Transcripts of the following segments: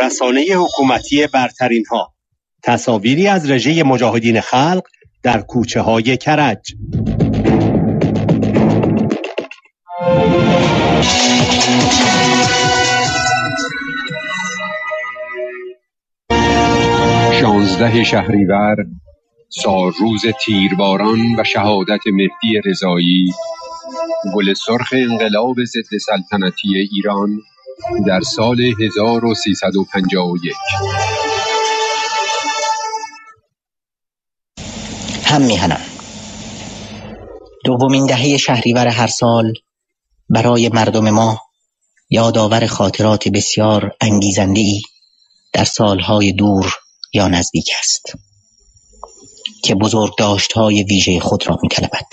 رسانه حکومتی برترین ها، تصاویری از رژه مجاهدین خلق در کوچه های کرج. شانزده شهریور، سالروز تیرباران و شهادت مهدی رضایی، گل سرخ انقلاب ضد سلطنتی ایران در سال 1351. هم میهنم. دومین دهه شهریور هر سال برای مردم ما یادآور خاطرات بسیار انگیزنده‌ای در سالهای دور یا نزدیک است که بزرگداشت‌های ویژه خود را می‌طلبد.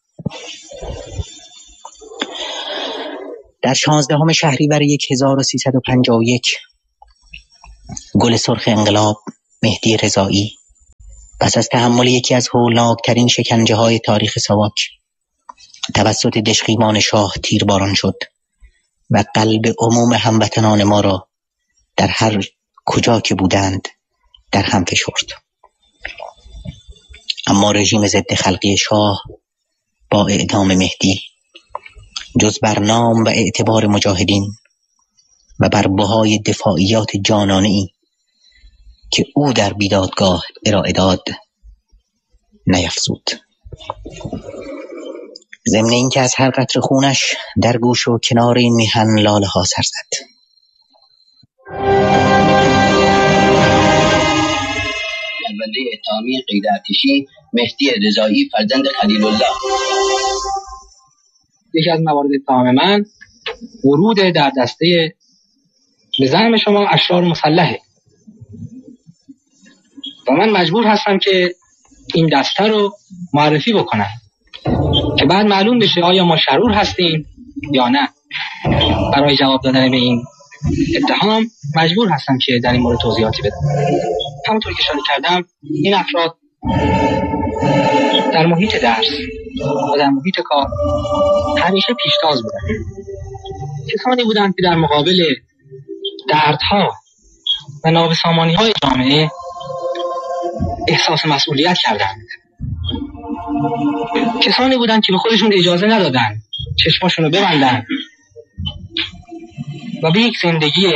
در 16 شهریور 1351 گل سرخ انقلاب مهدی رضایی پس از تحمل یکی از هولناکترین شکنجه‌های تاریخ ساواک توسط دژخیمان شاه تیرباران شد و قلب عموم هموطنان ما را در هر کجا که بودند در هم فشرد. اما رژیم ضد خلقی شاه با اعدام مهدی جز بر نام و اعتبار مجاهدین و بر بهای دفاعیات جانانه‌ای که او در بیدادگاه ارائه داد نیفزود. ضمن این که از هر قطره خونش در گوش و کنار این میهن لاله ها سر زد. جدول اتهامی قید ارتشی مهدی رضایی فرزند خلیل الله. یکی از موارد اتهام من ورود در دسته به زعم شما اشرار مسلحه و من مجبور هستم که این دسته رو معرفی بکنم که بعد معلوم بشه آیا ما شرور هستیم یا نه. برای جواب دادن به این اتهام مجبور هستم که در این مورد توضیحاتی بدم. همونطور که اشاره کردم این افراد در محیط درس و در محیط کار همیشه پیشتاز بودند. کسانی بودند که در مقابل دردها و نابسامانی‌های جامعه احساس مسئولیت کردند. کسانی بودند که به خودشون اجازه ندادند چشماشون رو ببندن و به یک زندگی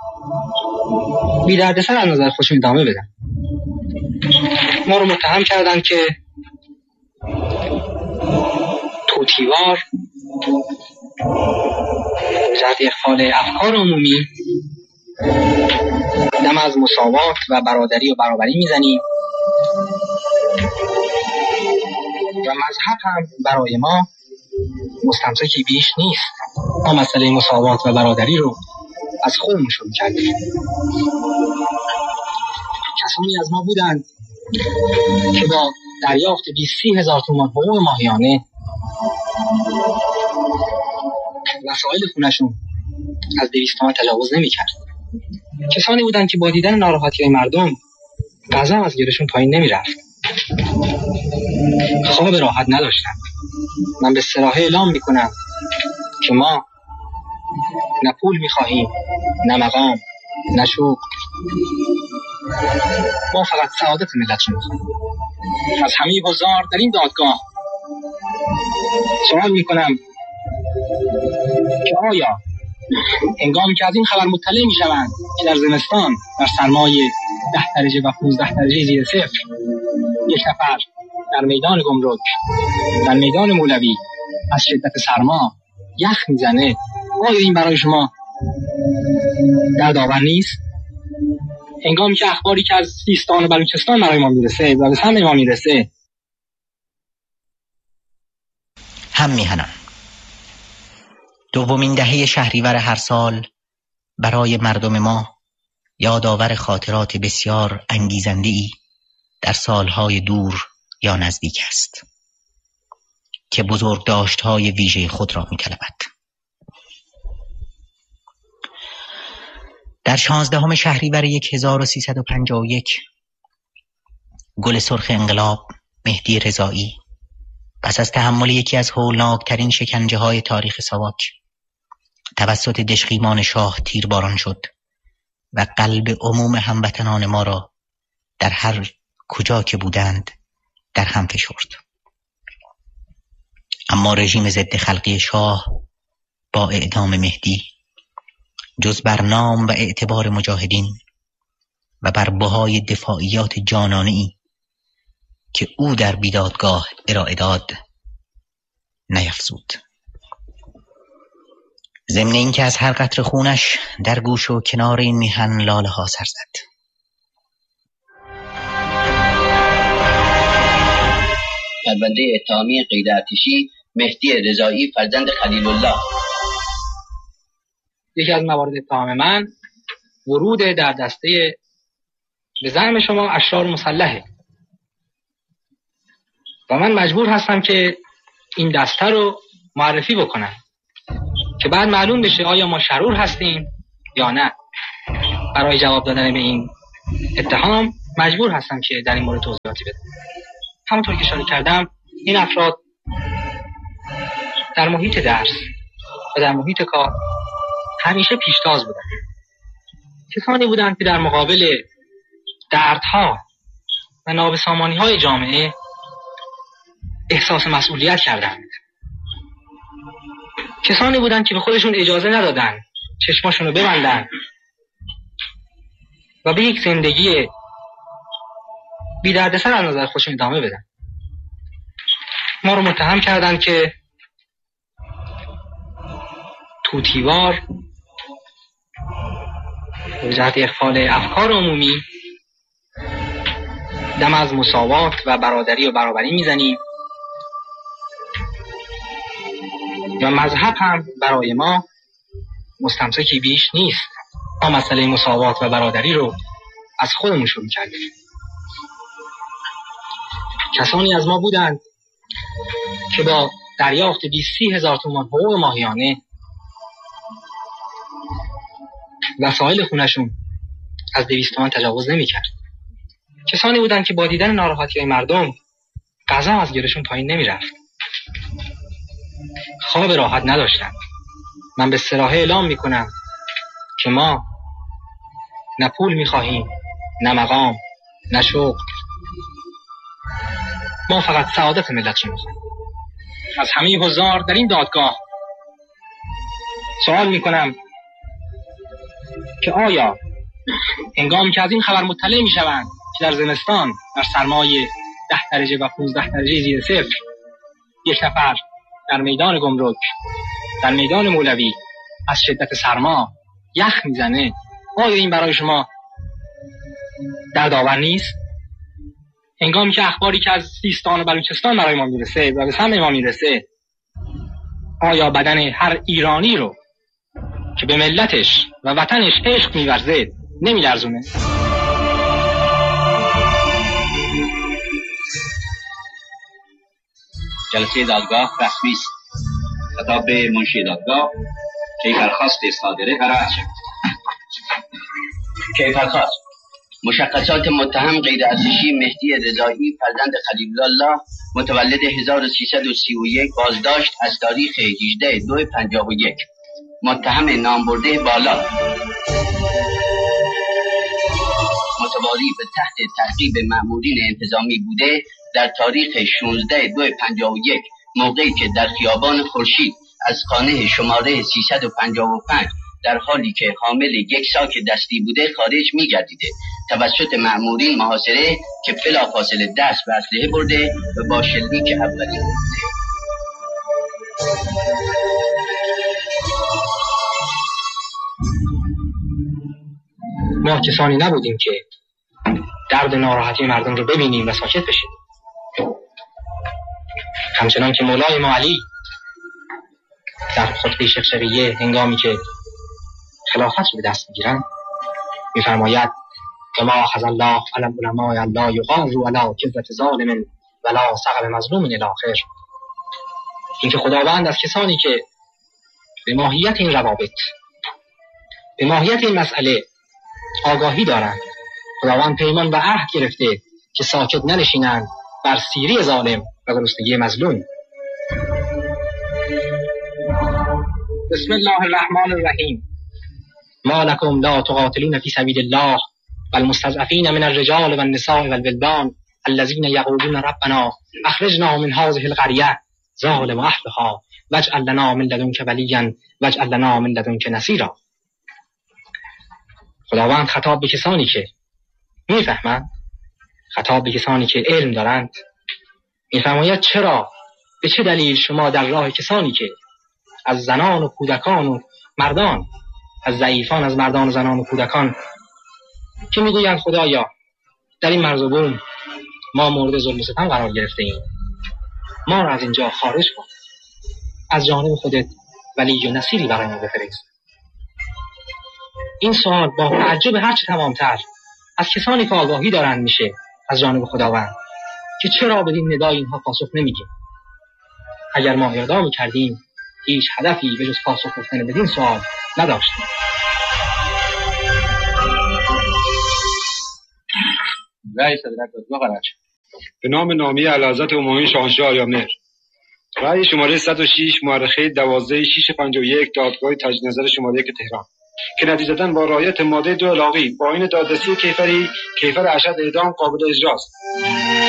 بی دردسر از نظر خودشون ادامه بدن. ما رو متهم کردند که توطئه‌وار جهت اخفال افکار عمومی دم از مساوات و برادری و برابری میزنیم و مذهب هم برای ما مستمسکی بیش نیست. ما مسئله مساوات و برادری رو از خودمون شروع کردیم. کسانی از ما بودند که با دریافت 20-30 هزار تومان حقوق ماهیانه وسایل خونشون از 200 تومان تجاوز نمی‌کرد. کسانی بودند که با دیدن ناراحتی‌های مردم غذا از گلوشون پایین نمی‌رفت. خواب راحت نداشتند. من به صراحت اعلام می‌کنم که ما نه پول می‌خواهیم، نه مقام، نه شوق. ما فقط سعادت ملت رو می‌خواهیم. از همه حضار در این دادگاه سوال می‌کنم که آیا هنگامی که از این خبر مطلع می‌شوند که در زمستان در سرمای 10 درجه و 15 درجه زیر صفر یک نفر در میدان گمرک، در میدان مولوی از شدت سرما یخ میزنه، آیا این برای شما دردآور نیست؟ هنگامی که اخباری که از سیستان و بلوچستان برای ما میرسه و به سمع ما میرسه. هم میهنم. دومین دهه شهریور هر سال برای مردم ما یادآور خاطرات بسیار انگیزنده‌ای در سالهای دور یا نزدیک است که بزرگداشت‌های ویژه خود را می‌طلبد. در 16 شهریور 1351 گل سرخ انقلاب مهدی رضایی پس از تحمل یکی از هولناکترین شکنجه‌های تاریخ ساواک توسط دژخیمان شاه تیرباران شد و قلب عموم هموطنان ما را در هر کجا که بودند در هم فشرد. اما رژیم ضد خلقی شاه با اعدام مهدی جز بر نام و اعتبار مجاهدین و بر بهای دفاعیات جانانه‌ای که او در بیدادگاه ارائه داد نیفزود. ضمن این که از هر قطره خونش در گوش و کنار این میهن لاله ها سر زد. پرونده اتهامی قید ارتشی مهدی رضایی فرزند خلیل الله. یکی از موارد اتهام من ورود در دسته به زعم شما اشرار مسلحه و من مجبور هستم که این دسته رو معرفی بکنم که بعد معلوم بشه آیا ما شرور هستیم یا نه. برای جواب دادن به این اتهام مجبور هستم که در این مورد توضیحاتی بدم. همونطور که اشاره کردم این افراد در محیط درس و در محیط کار همیشه پیشتاز بودند. کسانی بودند که در مقابل دردها و نابسامانی‌های جامعه احساس مسئولیت کردند. کسانی بودند که به خودشون اجازه ندادند چشماشون رو ببندن و به یک زندگی بی دردسر از نظر خودشون ادامه بدن. ما رو متهم کردند که توتیوار به جهت اغفال افکار عمومی دم از مساوات و برادری و برابری میزنیم و مذهب هم برای ما مستمسکی بیش نیست. ما مسئله مساوات و برادری رو از خودمون شروع کردیم. کسانی از ما بودند که با دریافت 20-30 هزار تومان حقوق ماهیانه وسایل خونشون از 200 تومان تجاوز نمی کرد. کسانی بودند که با دیدن ناراحتی مردم غذا از گلشون پایین نمی رفت. خواب راحت نداشتند. من به صراحت اعلام می کنم که ما نه پول می خواهیم، نه مقام، نه شغل. ما فقط سعادت ملت رو می خواهیم. از همه حضار در این دادگاه سوال می کنم که آیا هنگامی که از این خبر مطلع می شوند که در زمستان در سرمای 10 درجه و 15 درجه زیر صفر یک نفر در میدان گمرک، در میدان مولوی از شدت سرما یخ میزنه، آیا این برای شما دردآور نیست؟ هنگامی که اخباری که از سیستان و بلوچستان برای ما میرسه و به سمع ما میرسه، آیا بدن هر ایرانی رو که به ملتش و وطنش عشق میورزه نمیلرزونه؟ جلسه دادگاه رسمی است. خطاب به منشی دادگاه. کیفرخواست صادره قرائت شد. کیفرخواست: مشخصات متهم قید ارتشی مهدی رضایی فرزند خلیل الله متولد 1331 بازداشت از تاریخ 18/2/51. متهم نامبرده بالا متواری به تحت تعقیب مأمورین انتظامی بوده در تاریخ 16/2/51 موقعی که در خیابان خورشید از خانه شماره 355 در حالی که حامل یک ساک دستی بوده خارج می‌گردیده توسط مأمورین محاصره که بلافاصله دست به اسلحه برده و با شلیک اولی ما کسانی نبودیم که درد ناراحتی مردم رو ببینیم و ساکت بشیم. همچنان که مولای ما علی در خطبه شقشقیه هنگامی که خلافت رو به دست میگیرن میفرماید و ما اخذ الله علی العلماء لا یغاروا علی کذبة ظالم ولا سقم مظلوم الی آخر. اینکه خداوند از کسانی که به ماهیت این روابط، به ماهیت این مسئله آگاهی دارند، خداوند پیمان و عهد گرفته که ساکت ننشینند بر سیری ظالم و گرسنگی مظلوم. بسم الله الرحمن الرحیم. ما لكم لا تقاتلون في سبيل الله والمستضعفين من الرجال والنساء والولدان الذين يقولون ربنا اخرجنا من هذه القرية ظالم اهلها واجعل لنا من لدنك ولیا واجعل لنا من لدنک نصیرا. خداوند خطاب به کسانی که میفهمند، خطاب به کسانی که علم دارند میفرماید چرا، به چه دلیل شما در راه کسانی که از زنان و کودکان و مردان، از ضعیفان از مردان و زنان و کودکان که میگویند خدایا در این مرز و بوم ما مورد ظلم و ستم قرار گرفته ایم، ما را از اینجا خارج کن، از جانب خودت ولی و نصیری برای ما بفرست. این سوال با تعجب هرچه تمامتر از کسانی که آگاهی دارند میشه از جانب خداوند که چرا بدین ندای اینها پاسخ نمیگیم. اگر ما اقدام کردیم هیچ هدفی به جز پاسخ گفتن بدین سوال نداشتیم. رئیس صدرت دادگاه قرارش به نام نامی اعلیحضرت عمومی شاهنشاه آریامهر. رأی شماره 106 مورخه 12/651 دادگاه تجدید نظر شماره 1 تهران که نتیجتاً با رعایت ماده 2 الاغی با این دادرسی کیفر اشد اعدام قابل اجراست.